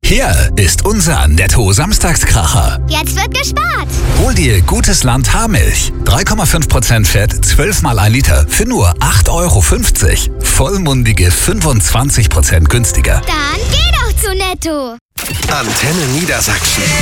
Hier ist unser Netto-Samstagskracher. Jetzt wird gespart. Hol dir Gutes Land Haarmilch. 3,5% Fett, 12 mal 1 Liter für nur 8,50 €. Vollmundige 25% günstiger. Dann geh doch zu Netto. Antenne Niedersachsen.